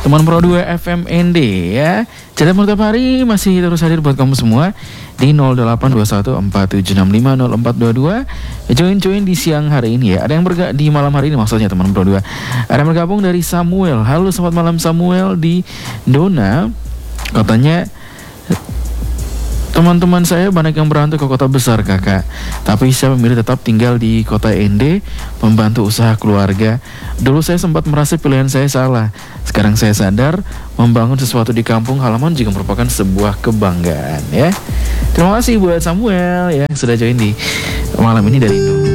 Teman Pro 2 FMND ya. Cerita Murtab hari masih terus hadir buat kamu semua di 082147650422. Join di siang hari ini ya. Ada yang di malam hari ini maksudnya teman Pro 2. Ada yang bergabung dari Samuel. Halo selamat malam Samuel di Dona. Katanya teman-teman saya banyak yang berantau ke kota besar kakak, tapi saya memilih tetap tinggal di kota ND, membantu usaha keluarga. Dulu saya sempat merasa pilihan saya salah. Sekarang saya sadar membangun sesuatu di kampung halaman juga merupakan sebuah kebanggaan ya. Terima kasih buat Samuel ya sudah join di malam ini dari Indo.